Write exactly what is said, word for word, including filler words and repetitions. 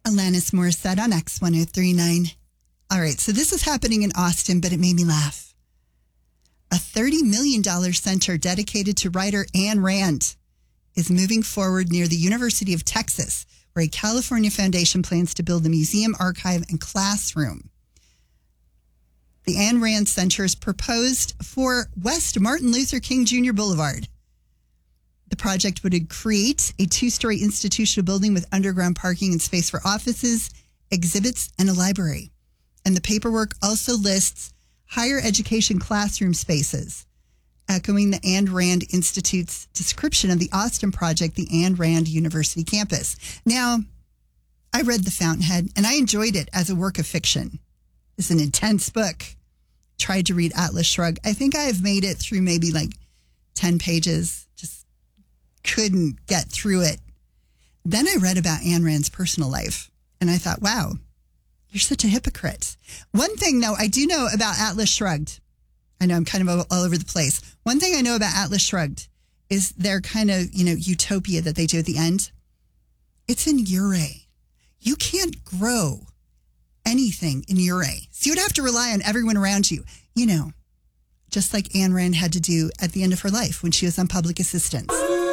Alanis Morissette on X one oh three nine. All right, so this is happening in Austin, but it made me laugh. A thirty million dollars center dedicated to writer Ayn Rand is moving forward near the University of Texas, where a California foundation plans to build a museum, archive, and classroom. The Ayn Rand Center is proposed for West Martin Luther King Junior Boulevard. The project would create a two-story institutional building with underground parking and space for offices, exhibits, and a library. And the paperwork also lists higher education classroom spaces, echoing the Ayn Rand Institute's description of the Austin project, the Ayn Rand University campus. Now, I read The Fountainhead, and I enjoyed it as a work of fiction. It's an intense book. Tried to read Atlas Shrugged. I think I have made it through maybe like ten pages. Just couldn't get through it. Then I read about Ayn Rand's personal life, and I thought, wow, you're such a hypocrite. One thing, though, I do know about Atlas Shrugged. I know I'm kind of all over the place. One thing I know about Atlas Shrugged is their kind of, you know, utopia that they do at the end. It's in Ouray. You can't grow anything in Ouray. So you would have to rely on everyone around you. You know, just like Ayn Rand had to do at the end of her life when she was on public assistance.